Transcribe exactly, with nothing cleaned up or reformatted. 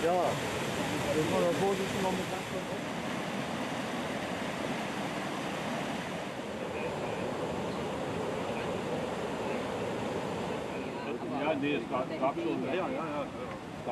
Ja, wenn man da vorsichtig noch mit rankommt. Ja, nee, es gab, gab schon. Ja, ja, ja. ja.